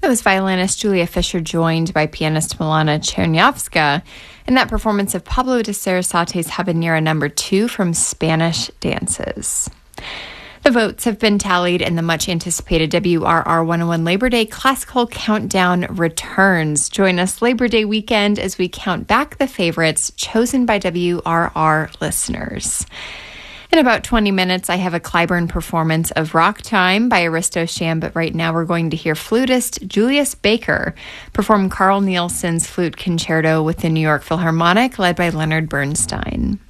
That was violinist Julia Fischer joined by pianist Milana Chernyavska in that performance of Pablo de Sarasate's Habanera No. 2 from Spanish Dances. The votes have been tallied and the much-anticipated WRR 101 Labor Day Classical Countdown returns. Join us Labor Day weekend as we count back the favorites chosen by WRR listeners. In about 20 minutes, I have a Clyburn performance of Rock Time by Aristo Sham, but right now we're going to hear flutist Julius Baker perform Carl Nielsen's Flute Concerto with the New York Philharmonic, led by Leonard Bernstein.